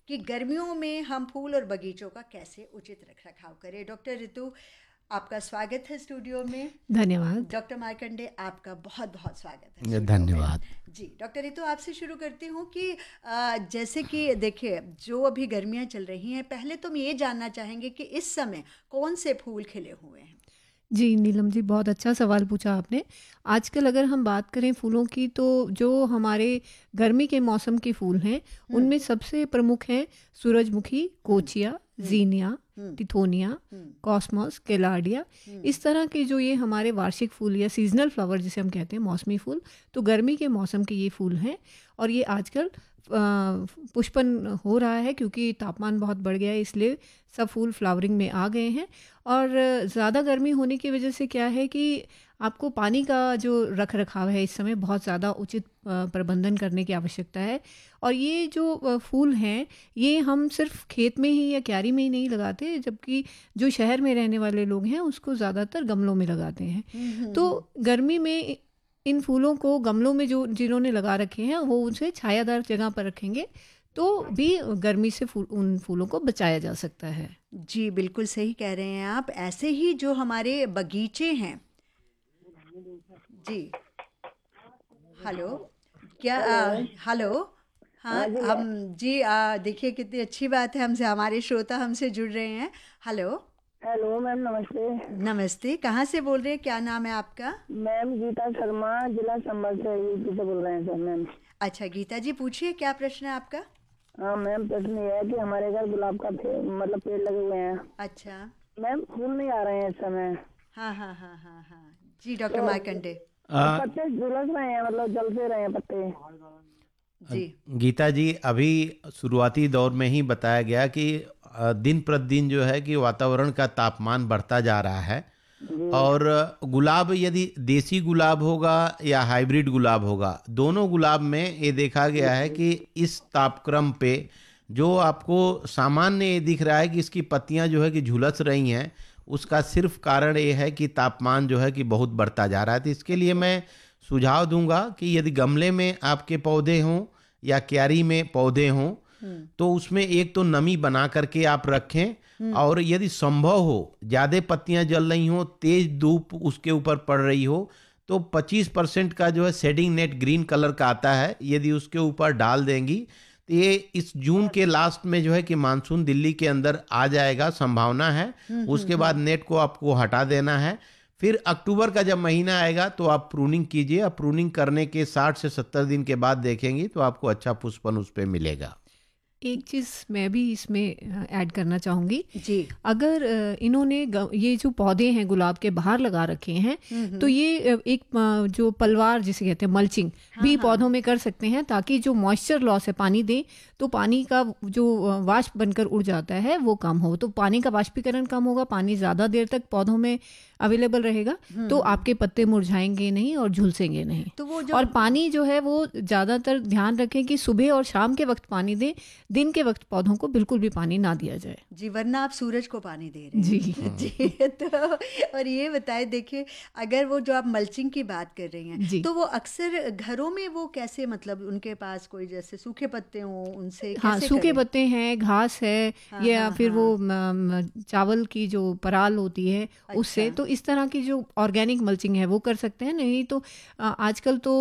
कि गर्मियों में हम फूल और बगीचों का कैसे उचित रखरखाव करें। डॉक्टर रितु, आपका स्वागत है स्टूडियो में। धन्यवाद। डॉक्टर मार्कंडे, आपका बहुत बहुत स्वागत है। धन्यवाद जी डॉक्टर रितु, आपसे शुरू करती हूँ कि जैसे कि देखिए, जो अभी गर्मियाँ चल रही हैं, पहले तो हम ये जानना चाहेंगे कि इस समय कौन से फूल खिले हुए हैं। जी नीलम जी, बहुत अच्छा सवाल पूछा आपने। आजकल अगर हम बात करें फूलों की, तो जो हमारे गर्मी के मौसम के फूल हैं उनमें सबसे प्रमुख हैं सूरजमुखी, कोचिया, जीनिया, टिथोनिया, कॉस्मोस, केलार्डिया। इस तरह के जो ये हमारे वार्षिक फूल या सीजनल फ्लावर जिसे हम कहते हैं, मौसमी फूल, तो गर्मी के मौसम के ये फूल हैं। और ये आजकल पुष्पन हो रहा है क्योंकि तापमान बहुत बढ़ गया है, इसलिए सब फूल फ्लावरिंग में आ गए हैं। और ज़्यादा गर्मी होने की वजह से क्या है कि आपको पानी का जो रख रखाव है इस समय बहुत ज़्यादा उचित प्रबंधन करने की आवश्यकता है। और ये जो फूल हैं ये हम सिर्फ खेत में ही या क्यारी में ही नहीं लगाते, जबकि जो शहर में रहने वाले लोग हैं उसको ज़्यादातर गमलों में लगाते हैं। तो गर्मी में इन फूलों को गमलों में जो जिन्होंने लगा रखे हैं वो उनसे छायादार जगह पर रखेंगे तो भी गर्मी से उन फूलों को बचाया जा सकता है। जी बिल्कुल सही कह रहे हैं आप। ऐसे ही जो हमारे बगीचे हैं, जी हेलो, क्या हेलो, हाँ हम जी देखिए कितनी अच्छी बात है, हमसे हमारे श्रोता हमसे जुड़ रहे हैं। हेलो हेलो मैम, नमस्ते। नमस्ते, कहाँ से बोल रहे हैं, क्या नाम है आपका? मैम गीता शर्मा, जिला संबल से यूपी से बोल रहे हैं सर मैम। अच्छा गीता जी, पूछिए क्या प्रश्न है आपका? हाँ मैम, प्रश्न ये है कि हमारे घर गुलाब का मतलब पेड़ लगे हुए हैं। अच्छा मैम, फूल नहीं आ रहे हैं इस समय। हाँ हाँ हाँ हाँ हाँ जी डॉक्टर मार्कंडे। पत्ते झुलस रहे हैं, मतलब जल से रहे हैं पत्ते। जी गीता जी, अभी शुरुआती दौर में ही बताया गया कि दिन प्रतिदिन जो है कि वातावरण का तापमान बढ़ता जा रहा है। और गुलाब, यदि देसी गुलाब होगा या हाइब्रिड गुलाब होगा, दोनों गुलाब में ये देखा गया है कि इस तापक्रम पे जो आपको सामान्य ये दिख रहा है कि इसकी पत्तियां जो है कि झुलस रही हैं, उसका सिर्फ कारण ये है कि तापमान जो है कि बहुत बढ़ता जा रहा है। तो इसके लिए मैं सुझाव दूंगा कि यदि गमले में आपके पौधे हों या क्यारी में पौधे हों तो उसमें एक तो नमी बना करके आप रखें, और यदि संभव हो ज़्यादा पत्तियां जल रही हो, तेज धूप उसके ऊपर पड़ रही हो, तो 25% का जो है शेडिंग नेट ग्रीन कलर का आता है, यदि उसके ऊपर डाल देंगी तो ये इस जून के लास्ट में जो है कि मानसून दिल्ली के अंदर आ जाएगा, संभावना है। उसके बाद नेट को आपको हटा देना है। फिर अक्टूबर का जब महीना आएगा तो आप प्रूनिंग कीजिए। अब प्रूनिंग करने के 60 से 70 दिन के बाद देखेंगे तो आपको अच्छा पुष्पन उस पर मिलेगा। एक चीज़ मैं भी इसमें ऐड करना चाहूँगी जी। अगर इन्होंने ये जो पौधे हैं गुलाब के बाहर लगा रखे हैं तो ये एक जो पलवार जिसे कहते हैं मल्चिंग भी पौधों में कर सकते हैं, ताकि जो मॉइस्चर लॉस है, पानी दें तो पानी का जो वाष्प बनकर उड़ जाता है वो कम हो, तो पानी का वाष्पीकरण कम होगा, पानी ज़्यादा देर तक पौधों में अवेलेबल रहेगा, तो आपके पत्ते मुरझाएंगे नहीं और झुलसेंगे नहीं। तो वो और पानी जो है वो ज़्यादातर ध्यान रखें कि सुबह और शाम के वक्त पानी दें, दिन के वक्त पौधों को बिल्कुल भी पानी ना दिया जाए। जी, वरना आप सूरज को पानी दे रहे हैं। जी जी तो और ये बताए, देखिए अगर वो जो आप मल्चिंग की बात कर रही हैं तो वो अक्सर घरों में वो कैसे, मतलब उनके पास कोई जैसे सूखे पत्ते हों उनसे हाँ, सूखे पत्ते हैं, घास है, या फिर वो चावल की जो पराल होती है उससे, तो इस तरह की जो ऑर्गेनिक मल्चिंग है वो कर सकते हैं। नहीं तो आजकल तो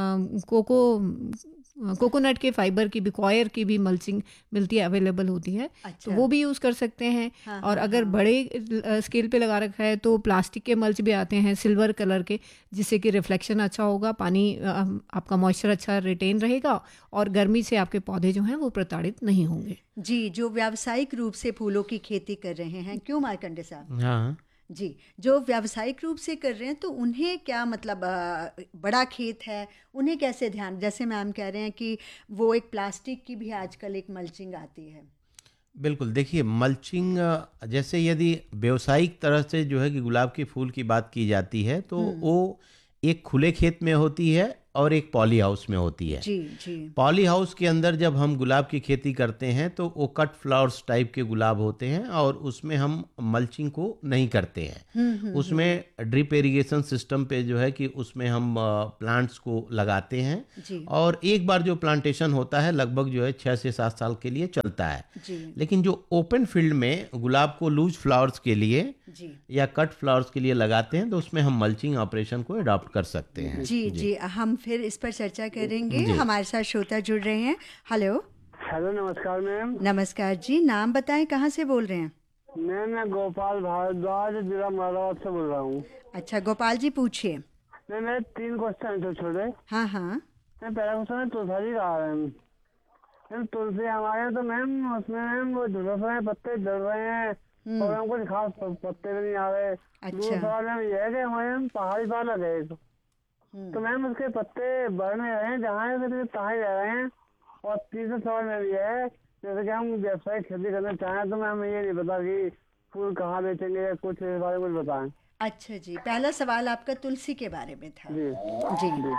कोकोनट के फाइबर की भी, कॉयर की भी मल्चिंग मिलती है, अवेलेबल होती है। तो वो भी यूज़ कर सकते हैं। और अगर बड़े स्केल पे लगा रखा है तो प्लास्टिक के मल्च भी आते हैं सिल्वर कलर के, जिससे कि रिफ्लेक्शन अच्छा होगा, पानी आपका मॉइस्चर अच्छा रिटेन रहेगा और गर्मी से आपके पौधे जो हैं वो प्रताड़ित नहीं होंगे। जी, जो व्यावसायिक रूप से फूलों की खेती कर रहे हैं, क्यों मार्कंडे साहब? हाँ जी, जो व्यावसायिक रूप से कर रहे हैं तो उन्हें क्या, मतलब बड़ा खेत है, उन्हें कैसे ध्यान, जैसे मैम कह रहे हैं कि वो एक प्लास्टिक की भी आजकल एक मल्चिंग आती है। बिल्कुल, देखिए मल्चिंग, जैसे यदि व्यावसायिक तरह से जो है कि गुलाब के फूल की बात की जाती है तो वो एक खुले खेत में होती है और एक पॉली हाउस में होती है। जी जी। पॉली हाउस के अंदर जब हम गुलाब की खेती करते हैं तो वो कट फ्लावर्स टाइप के गुलाब होते हैं और उसमें हम मल्चिंग को नहीं करते हैं। उसमें ड्रिप इरिगेशन सिस्टम पे जो है कि उसमें हम प्लांट्स को लगाते हैं जी और एक बार जो प्लांटेशन होता है लगभग जो है 6 से 7 साल के लिए चलता है। जी लेकिन जो ओपन फील्ड में गुलाब को लूज फ्लावर्स के लिए जी या कट फ्लावर्स के लिए लगाते हैं तो उसमें हम मल्चिंग ऑपरेशन को अडॉप्ट कर सकते हैं। जी जी, हम फिर इस पर चर्चा करेंगे। जी। हमारे साथ श्रोता जुड़ रहे हैं। हेलो। हेलो, नमस्कार मैम। नमस्कार जी, नाम बताएं, कहाँ से बोल रहे हैं? मैं गोपाल भारद्वाज, जिला मुरादाबाद से बोल रहा हूँ। अच्छा गोपाल जी, पूछिए। मेरे 3 क्वेश्चन है छोटे। हाँ हाँ। मैं पहला क्वेश्चन है तुलसी का है मैम। तुलसी हमारे यहाँ तो मैम उसमें मैम वो झुलस रहे हैं, पत्ते झड़ रहे हैं और हमको कुछ खास पत्ते भी नहीं आ रहे। दूसरा सवाल मैम ये है कि हमारे यहाँ पहाड़ी पालक है तो मैम उसके पत्ते बढ़ नहीं रहे हैं, जहाँ है तहाँ ही रह रहे हैं। और तीसरा सवाल में ये है, जैसे कि हम व्यावसायिक खेती करना चाहें तो मैम ये नहीं पता कि फूल कहाँ बेचेंगे या कुछ इस बारे में कुछ बताएं। अच्छा जी, पहला सवाल आपका तुलसी के बारे में था। जी जी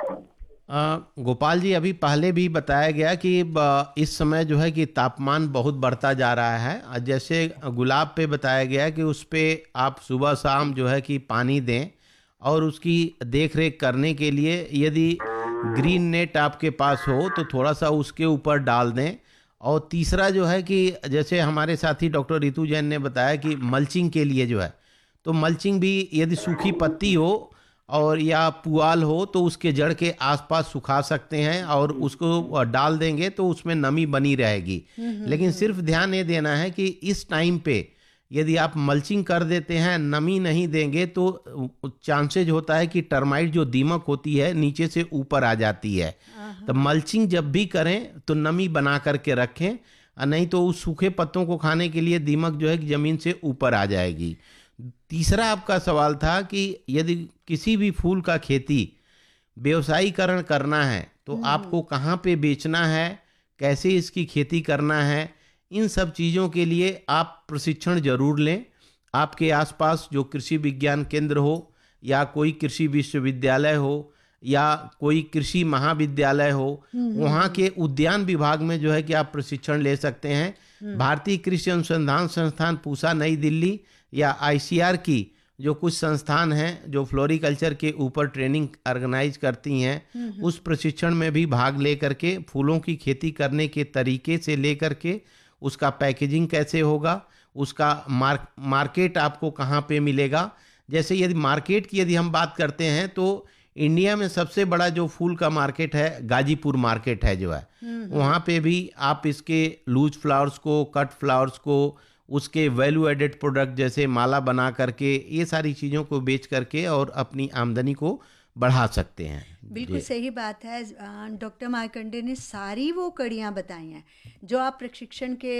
गोपाल जी, अभी पहले भी बताया गया कि इस समय जो है कि तापमान बहुत बढ़ता जा रहा है। जैसे गुलाब पे बताया गया कि उस पे आप सुबह शाम जो है कि पानी दें और उसकी देख रेख करने के लिए यदि ग्रीन नेट आपके पास हो तो थोड़ा सा उसके ऊपर डाल दें। और तीसरा जो है कि जैसे हमारे साथी डॉक्टर रितु जैन ने बताया कि मल्चिंग के लिए जो है तो मल्चिंग भी यदि सूखी पत्ती हो और या पुआल हो तो उसके जड़ के आसपास सुखा सकते हैं और उसको डाल देंगे तो उसमें नमी बनी रहेगी। लेकिन सिर्फ ध्यान ये देना है कि इस टाइम पे यदि आप मल्चिंग कर देते हैं, नमी नहीं देंगे तो चांसेज होता है कि टर्माइट जो दीमक होती है नीचे से ऊपर आ जाती है। तो मल्चिंग जब भी करें तो नमी बना करके रखें, नहीं तो उस सूखे पत्तों को खाने के लिए दीमक जो है कि जमीन से ऊपर आ जाएगी। तीसरा आपका सवाल था कि यदि किसी भी फूल का खेती व्यवसायीकरण करना है तो आपको कहाँ पे बेचना है, कैसे इसकी खेती करना है, इन सब चीज़ों के लिए आप प्रशिक्षण जरूर लें। आपके आसपास जो कृषि विज्ञान केंद्र हो या कोई कृषि विश्वविद्यालय हो या कोई कृषि महाविद्यालय हो, वहाँ के उद्यान विभाग में जो है कि आप प्रशिक्षण ले सकते हैं। भारतीय कृषि अनुसंधान संस्थान पूसा नई दिल्ली या ICR की जो कुछ संस्थान हैं जो फ्लोरिकल्चर के ऊपर ट्रेनिंग ऑर्गेनाइज करती हैं, उस प्रशिक्षण में भी भाग ले करके फूलों की खेती करने के तरीके से ले करके उसका पैकेजिंग कैसे होगा, उसका मार्केट आपको कहाँ पे मिलेगा। जैसे यदि मार्केट की यदि हम बात करते हैं तो इंडिया में सबसे बड़ा जो फूल का मार्केट है गाजीपुर मार्केट है जो है, वहाँ पे भी आप इसके लूज फ्लावर्स को, कट फ्लावर्स को, उसके वैल्यू एडेड प्रोडक्ट जैसे माला बना करके ये सारी चीज़ों को बेच करके और अपनी आमदनी को बढ़ा सकते हैं। बिल्कुल सही बात है। डॉक्टर मार्कंडे ने सारी वो कड़ियाँ बताई हैं जो आप प्रशिक्षण के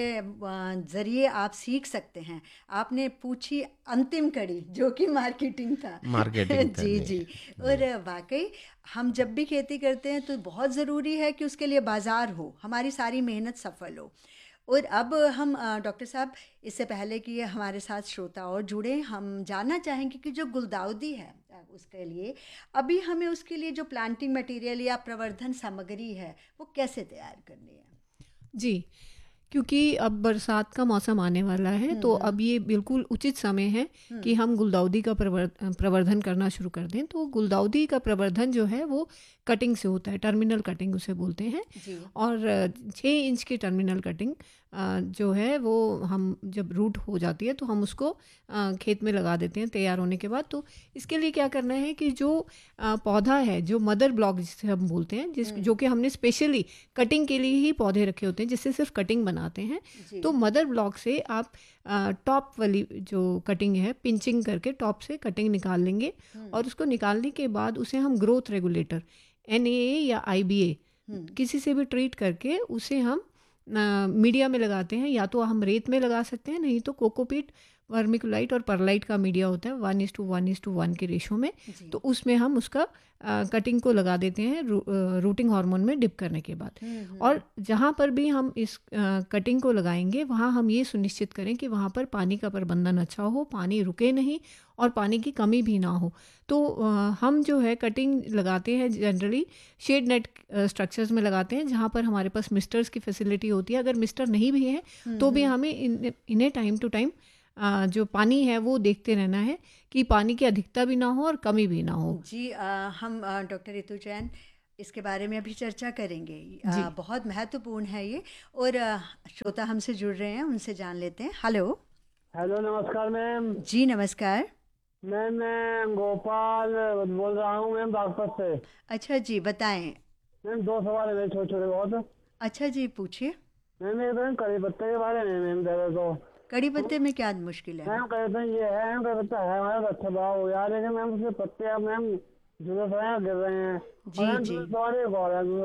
ज़रिए आप सीख सकते हैं। आपने पूछी अंतिम कड़ी जो कि मार्केटिंग था। जी जी। और वाकई हम जब भी खेती करते हैं तो बहुत ज़रूरी है कि उसके लिए बाज़ार हो, हमारी सारी मेहनत सफल हो। और अब हम डॉक्टर साहब, इससे पहले कि हमारे साथ श्रोता और जुड़े, हम जानना चाहेंगे कि जो गुलदाउदी है उसके लिए अभी हमें उसके लिए जो प्लांटिंग मटेरियल या प्रवर्धन सामग्री है वो कैसे तैयार करनी है? जी, क्योंकि अब बरसात का मौसम आने वाला है तो अब ये बिल्कुल उचित समय है कि हम गुलदाउदी का प्रवर्धन करना शुरू कर दें। तो गुलदाउदी का प्रवर्धन जो है वो कटिंग से होता है, टर्मिनल कटिंग उसे बोलते हैं। और 6 इंच की टर्मिनल कटिंग जो है वो हम जब रूट हो जाती है तो हम उसको खेत में लगा देते हैं तैयार होने के बाद। तो इसके लिए क्या करना है कि जो पौधा है, जो मदर ब्लॉक जिसे हम बोलते हैं, जो कि हमने स्पेशली कटिंग के लिए ही पौधे रखे होते हैं जिससे सिर्फ कटिंग बनाते हैं, तो मदर ब्लॉक से आप टॉप वाली जो कटिंग है पिंचिंग करके टॉप से कटिंग निकाल लेंगे। और उसको निकालने के बाद उसे हम ग्रोथ रेगुलेटर NAA या IBA किसी से भी ट्रीट करके उसे हम मीडिया में लगाते हैं। या तो हम रेत में लगा सकते हैं, नहीं तो कोकोपीट वर्मिकुलाइट और परलाइट का मीडिया होता है 1:1:1 के रेशो में, तो उसमें हम उसका कटिंग को लगा देते हैं रूटिंग हार्मोन में डिप करने के बाद। और जहाँ पर भी हम इस कटिंग को लगाएंगे वहाँ हम ये सुनिश्चित करें कि वहाँ पर पानी का प्रबंधन अच्छा हो, पानी रुके नहीं और पानी की कमी भी ना हो। तो हम जो है कटिंग लगाते हैं जनरली शेड नेट स्ट्रक्चर्स में लगाते हैं, जहाँ पर हमारे पास मिस्टर्स की फैसिलिटी होती है। अगर मिस्टर नहीं भी है तो भी हमें इन्हें टाइम टू टाइम जो पानी है वो देखते रहना है कि पानी की अधिकता भी ना हो और कमी भी ना हो। जी हम डॉक्टर रितु जैन इसके बारे में अभी चर्चा करेंगे। बहुत महत्वपूर्ण है ये। और श्रोता हमसे जुड़ रहे हैं, उनसे जान लेते हैं। हेलो। हेलो, नमस्कार मैम। जी नमस्कार मैम, मैं गोपाल बोल रहा हूँ मैम, बागपत से। अच्छा जी, बताएं। मैम 2 सवाल है मेरे छोटे छोटे बहुत। अच्छा जी, पूछिए। मैम एक तो कड़ी पत्ते के बारे में मैम दे दो। कड़ी पत्ते में क्या मुश्किल है? मैम कड़ी पत्ता ये है, कड़ी पत्ता है हमारा अच्छा भाव हो यार, लेकिन मैम उसके पत्ते अब मैम झुलस रहे हैं, गिर रहे हैं। जी जी। सवाल एक और है,